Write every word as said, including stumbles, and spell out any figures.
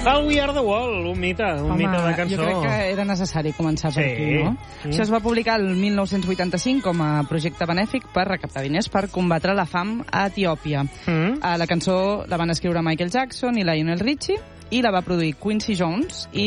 El We Are The World, un mite, un Home, mite de cançó. jo crec que era necessari començar per Sí. aquí, no? Mm. Això es va publicar el mil nou-cents vuitanta-cinc com a projecte benèfic per recaptar diners per combatre la fam a Etiòpia. Mm. La cançó la van escriure Michael Jackson i Lionel Richie i la va produir Quincy Jones i